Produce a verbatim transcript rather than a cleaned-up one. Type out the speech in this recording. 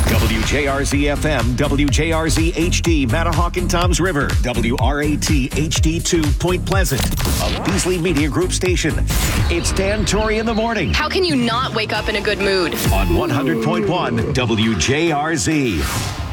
W J R Z F M, W J R Z H D, Mattahawk and Toms River, W R A T H D two, Point Pleasant, a Beasley Media Group station. It's Dan Torrey in the morning. How can you not wake up in a good mood? On one hundred point one W J R Z.